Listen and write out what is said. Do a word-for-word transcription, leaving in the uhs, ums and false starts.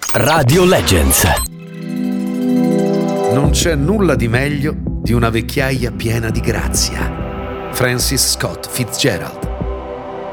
Radio Legends. Non c'è nulla di meglio di una vecchiaia piena di grazia. Francis Scott Fitzgerald.